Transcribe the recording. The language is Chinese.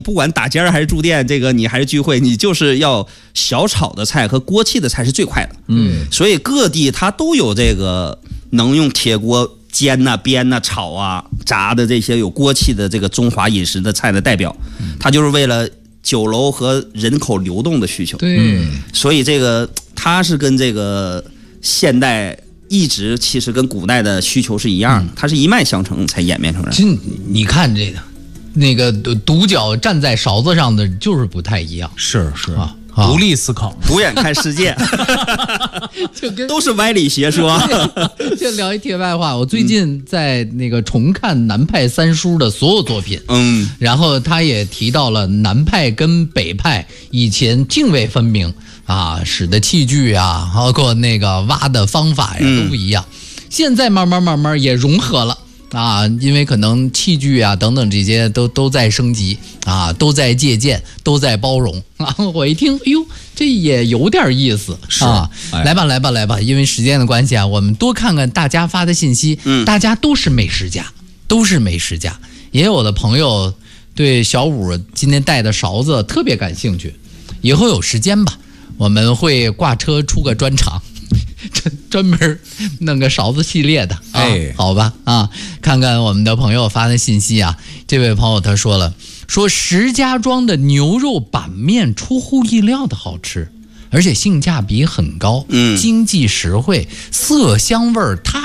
不管打尖还是住店，这个你还是聚会，你就是要小炒的菜和锅气的菜是最快的。所以各地它都有这个能用铁锅煎呐、煸呐、炒啊、炸的这些有锅气的这个中华饮食的菜的代表，它就是为了酒楼和人口流动的需求。 对， 所以这个它是跟这个现代一直其实跟古代的需求是一样的，它是一脉相承才演变成来。 你看这个。那个独角站在勺子上的就是不太一样， 是独立思考， 独眼看世界，都是歪理邪说。 就聊一题外话，我最近在那个重看南派三叔的所有作品，然后他也提到了南派跟北派以前泾渭分明啊，使的器具啊，包括那个挖的方法呀都不一样，现在慢慢也融合了。啊，因为可能器具啊等等这些都在升级啊，都在借鉴，都在包容啊。我一听，哎呦，这也有点意思啊！来吧，因为时间的关系啊，我们多看看大家发的信息。大家都是美食家，也有的朋友对小五今天带的勺子特别感兴趣，以后有时间吧，我们会挂车出个专场。专门弄个勺子系列的，好吧啊，看看我们的朋友发的信息啊。这位朋友他说石家庄的牛肉板面出乎意料的好吃，而且性价比很高，经济实惠，色香味儿